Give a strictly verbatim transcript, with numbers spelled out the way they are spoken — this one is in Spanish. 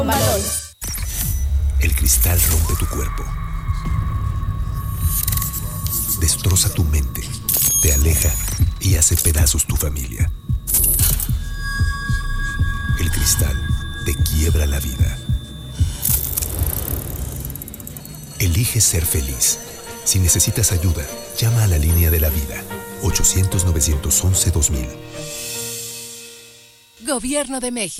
valores. El cristal rompe tu cuerpo, destroza tu mente, te aleja y hace pedazos tu familia. El cristal te quiebra la vida. Elige ser feliz. Si necesitas ayuda, llama a la línea de la vida. ochocientos, novecientos once, dos mil. Gobierno de México.